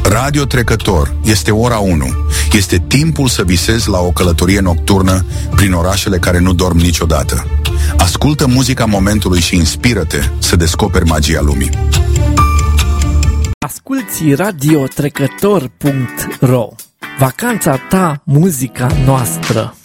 Radio Trecător, este ora 1. Este timpul să visezi la o călătorie nocturnă prin orașele care nu dorm niciodată. Ascultă muzica momentului și inspiră-te să descoperi magia lumii. Asculți radiotrecător.ro. Vacanța ta, muzica noastră.